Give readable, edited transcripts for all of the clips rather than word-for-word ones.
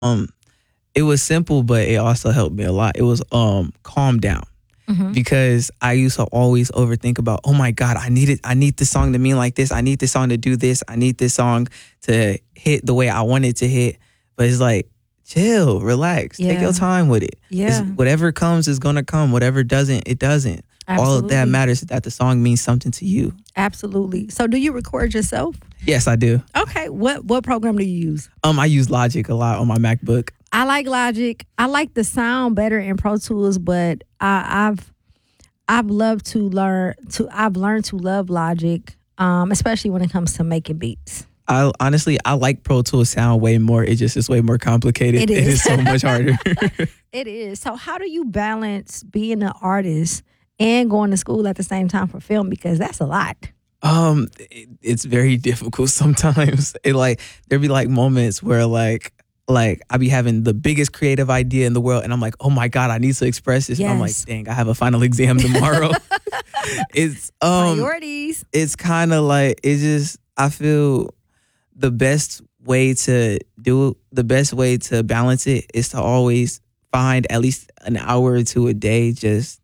Um, it was simple, but it also helped me a lot. It was calm down. Mm-hmm. Because I used to always overthink about, oh my God, I need this song to mean like this. I need this song to do this. I need this song to hit the way I want it to hit. But it's like, chill, relax, take Yeah. your time with it. Yeah. Whatever comes is gonna come. Whatever doesn't, it doesn't. All of that Absolutely. matters is that the song means something to you. Absolutely. So do you record yourself? Yes, I do. Okay. What program do you use? I use Logic a lot on my MacBook. I like Logic. I like the sound better in Pro Tools, but I've learned to love Logic, especially when it comes to making beats. I honestly like Pro Tools sound way more. It just is way more complicated. It It is. is so much harder. It is. So how do you balance being an artist and going to school at the same time for film? Because that's a lot. It's very difficult sometimes. There be like moments where I be having the biggest creative idea in the world, and I'm like, oh my God, I need to express this. And I'm like, Yes. dang, I have a final exam tomorrow. It's Priorities. it's kind of like, I feel the best way to balance it is to always find at least an hour or two a day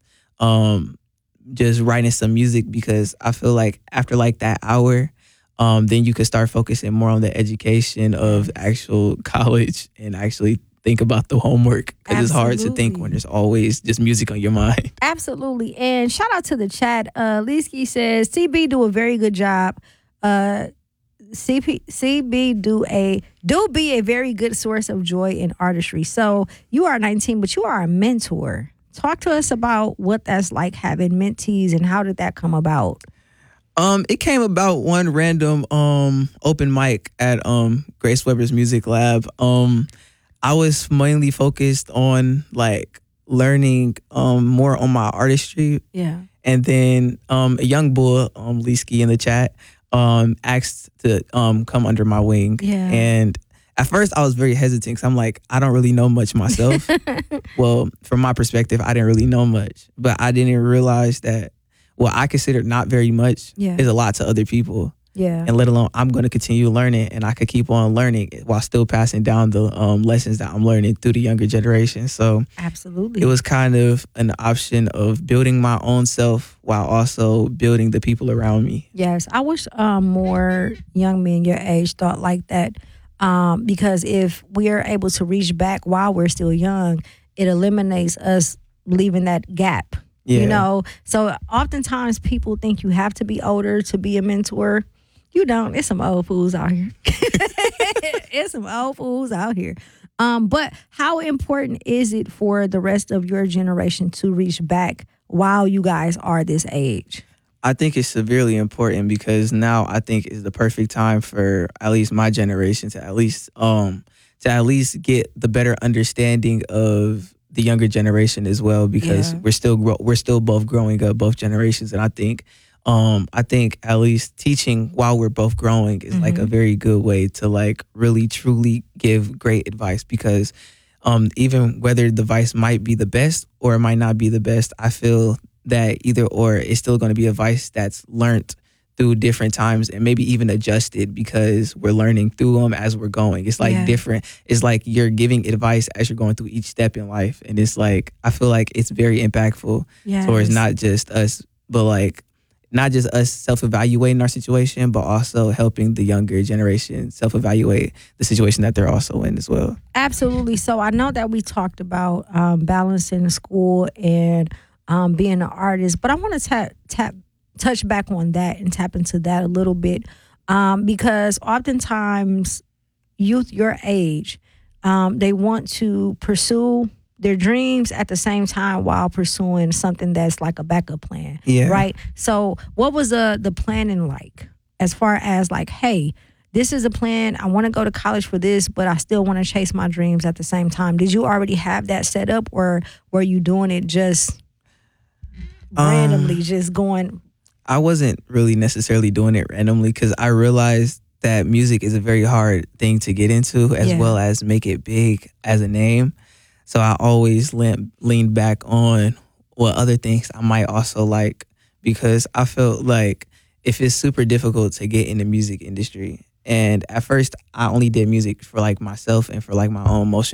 just writing some music, because I feel like after like that hour, then you could start focusing more on the education of actual college and actually think about the homework, because it's hard to think Absolutely. when there's always just music on your mind. Absolutely. And shout out to the chat. Leesky says CB do a very good job. CB do be a very good source of joy in artistry. So you are 19, but you are a mentor. Talk to us about what that's like having mentees and how did that come about? It came about one random open mic at Grace Weber's Music Lab. I was mainly focused on like learning more on my artistry, Yeah. and then a young bull, Leesky in the chat, asked to come under my wing. Yeah. And at first I was very hesitant because I'm like, I don't really know much myself. Well, from my perspective, I didn't really know much, but I didn't realize that what I consider not very much Yeah. is a lot to other people. Yeah. And let alone I'm going to continue learning, and I could keep on learning while still passing down the lessons that I'm learning through the younger generation. So Absolutely. it was kind of an option of building my own self while also building the people around me. Yes, I wish more young men your age thought like that, because if we are able to reach back while we're still young, it eliminates us leaving that gap. Yeah. You know, so oftentimes people think you have to be older to be a mentor. You don't. It's some old fools out here. It's some old fools out here. But how important is it for the rest of your generation to reach back while you guys are this age? I think it's severely important, because now I think is the perfect time for at least my generation to at least get the better understanding of the younger generation as well, because Yeah. we're still both growing up, both generations, and I think at least teaching while we're both growing is like a very good way to like really truly give great advice, because even whether the advice might be the best or it might not be the best, I feel that either or is still going to be advice that's learned through different times and maybe even adjusted, because we're learning through them as we're going. It's like Yeah. different. It's like you're giving advice as you're going through each step in life. And it's like, I feel like it's very impactful towards Yes. not just us, but like not just us self-evaluating our situation, but also helping the younger generation self-evaluate the situation that they're also in as well. Absolutely. So I know that we talked about balancing school and being an artist, but I want to touch back on that and tap into that a little bit, because oftentimes youth your age, they want to pursue their dreams at the same time while pursuing something that's like a backup plan. Yeah. Right. So what was the planning like as far as like, hey, this is a plan. I want to go to college for this, but I still want to chase my dreams at the same time. Did you already have that set up, or were you doing it just randomly, just going? I wasn't really necessarily doing it randomly, because I realized that music is a very hard thing to get into, as Yeah. well as make it big as a name. So I always leaned back on what other things I might also like, because I felt like if it's super difficult to get in the music industry, and at first I only did music for like myself and for like my own emotional